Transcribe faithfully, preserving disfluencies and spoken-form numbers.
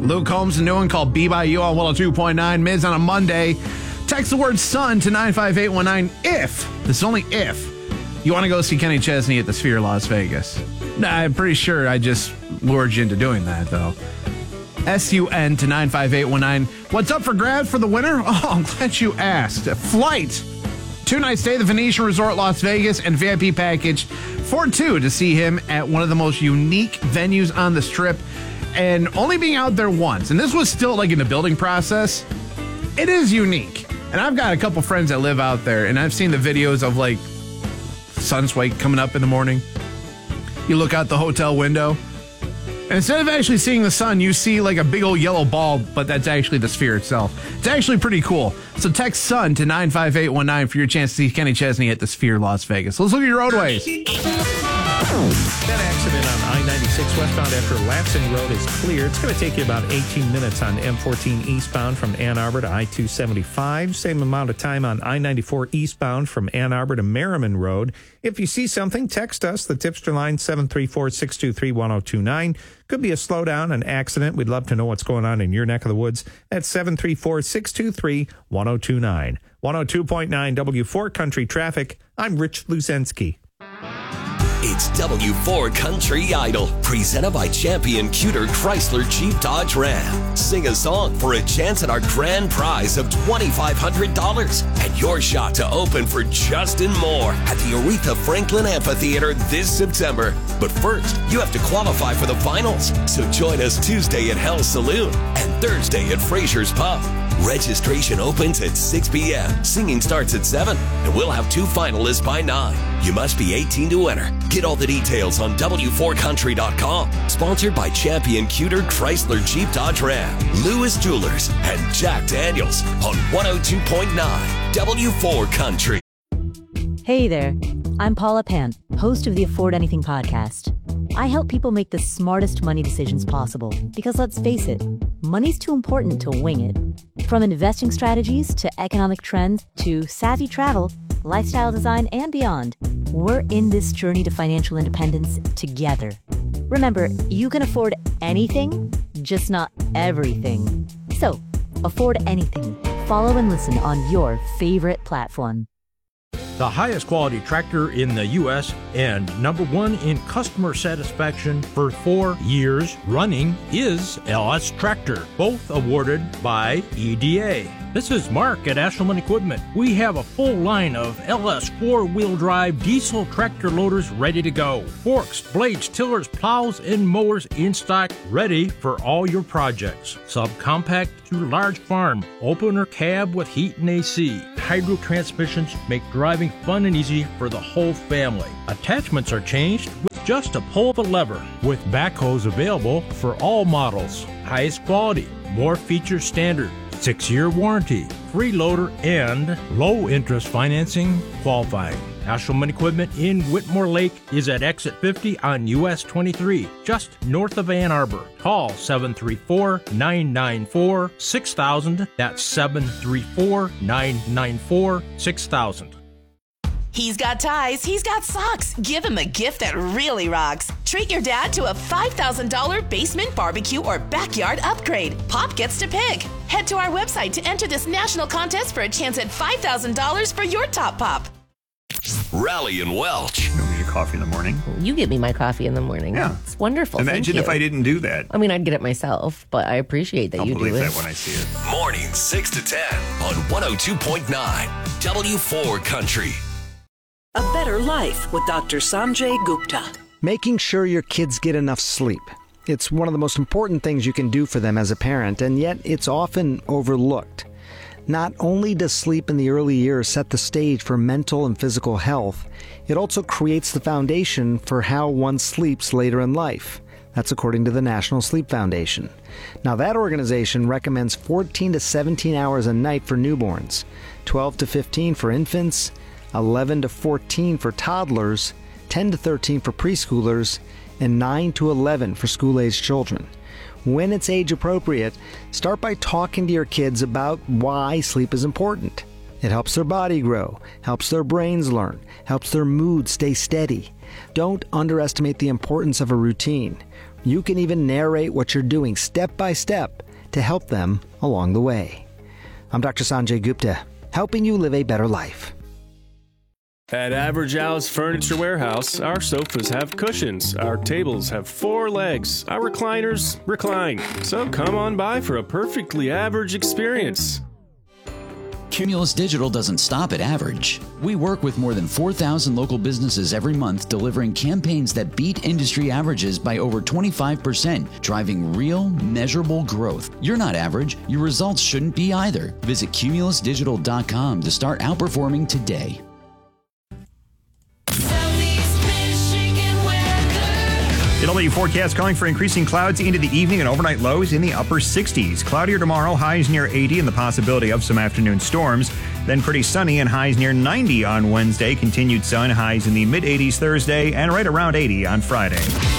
Luke Combs, a new one called Be By You on one oh two point nine. Miz on a Monday. Text the word son to nine five eight one nine if, this is only if, you want to go see Kenny Chesney at the Sphere Las Vegas. Nah, I'm pretty sure I just lured you into doing that, though. S U N to nine five eight one nine. What's up for grabs for the winner? Oh, I'm glad you asked. A flight. Two-night stay at the Venetian Resort Las Vegas and V I P package for two to see him at one of the most unique venues on the Strip. And only being out there once, and this was still like in the building process, it is unique. And I've got a couple friends that live out there, and I've seen the videos of like sunswake coming up in the morning. You look out the hotel window, and instead of actually seeing the sun, you see like a big old yellow ball, but that's actually the Sphere itself. It's actually pretty cool. So text SUN to nine five eight one nine for your chance to see Kenny Chesney at the Sphere Las Vegas. Let's look at your roadways. That accident on I ninety-six westbound after Lansing Road is clear. It's going to take you about eighteen minutes on M fourteen eastbound from Ann Arbor to I two seventy-five. Same amount of time on I ninety-four eastbound from Ann Arbor to Merriman Road. If you see something, text us. The tipster line, seven three four, six two three, one oh two nine. Could be a slowdown, an accident. We'd love to know what's going on in your neck of the woods. That's seven three four, six two three, one oh two nine. one oh two point nine W four Country Traffic. I'm Rich Luzensky. It's W four Country Idol, presented by Champion Cuter Chrysler Jeep Dodge Ram. Sing a song for a chance at our grand prize of twenty-five hundred dollars and your shot to open for Justin Moore at the Aretha Franklin Amphitheater this September. But first, you have to qualify for the finals. So join us Tuesday at Hell's Saloon and Thursday at Fraser's Pub. Registration opens at six p.m. Singing starts at seven, and we'll have two finalists by nine. You must be eighteen to enter. Get all the details on W four country dot com. Sponsored by Champion Cuter Chrysler Jeep Dodge Ram, Lewis Jewelers, and Jack Daniels on one oh two point nine W four Country. Hey there, I'm Paula Pant, host of the Afford Anything podcast. I help people make the smartest money decisions possible because, let's face it, money's too important to wing it. From investing strategies to economic trends to savvy travel, lifestyle design, and beyond, we're in this journey to financial independence together. Remember, you can afford anything, just not everything. So, afford anything. Follow and listen on your favorite platform. The highest quality tractor in the U S and number one in customer satisfaction for four years running is L S Tractor, both awarded by E D A. This is Mark at Ashelman Equipment. We have a full line of L S four-wheel drive diesel tractor loaders ready to go. Forks, blades, tillers, plows, and mowers in stock, ready for all your projects. Subcompact to large farm, open or cab with heat and A C. Hydro transmissions make driving fun and easy for the whole family. Attachments are changed with just a pull of a lever, with backhoes available for all models. Highest quality, more features standard. Six-year warranty, free loader, and low-interest financing qualifying. Ashelman Equipment in Whitmore Lake is at Exit fifty on U S twenty-three, just north of Ann Arbor. Call seven three four, nine nine four, six thousand. That's seven three four, nine nine four, six thousand. He's got ties, he's got socks. Give him a gift that really rocks. Treat your dad to a five thousand dollars basement barbecue or backyard upgrade. Pop gets to pick. Head to our website to enter this national contest for a chance at five thousand dollars for your top pop. Rally and Welch. You know, your coffee in the morning. You get me my coffee in the morning. Yeah. It's wonderful. Imagine if I didn't do that. I mean, I'd get it myself, but I appreciate that I'll you do it. believe that when I see it. Mornings six to ten on one oh two point nine W four Country. A Better Life with Doctor Sanjay Gupta. Making sure your kids get enough sleep. It's one of the most important things you can do for them as a parent, and yet it's often overlooked. Not only does sleep in the early years set the stage for mental and physical health, it also creates the foundation for how one sleeps later in life. That's according to the National Sleep Foundation. Now, that organization recommends fourteen to seventeen hours a night for newborns, twelve to fifteen for infants, eleven to fourteen for toddlers, ten to thirteen for preschoolers, and nine to eleven for school-aged children. When it's age appropriate, start by talking to your kids about why sleep is important. It helps their body grow, helps their brains learn, helps their mood stay steady. Don't underestimate the importance of a routine. You can even narrate what you're doing step by step to help them along the way. I'm Doctor Sanjay Gupta, helping you live a better life. At Average Al's Furniture Warehouse, our sofas have cushions, our tables have four legs, our recliners recline. So come on by for a perfectly average experience. Cumulus Digital doesn't stop at average. We work with more than four thousand local businesses every month, delivering campaigns that beat industry averages by over twenty-five percent, driving real, measurable growth. You're not average. Your results shouldn't be either. Visit cumulus digital dot com to start outperforming today. The W forecast calling for increasing clouds into the evening and overnight lows in the upper sixties. Cloudier tomorrow, highs near eighty and the possibility of some afternoon storms. Then pretty sunny and highs near ninety on Wednesday. Continued sun, highs in the mid eighties Thursday and right around eighty on Friday.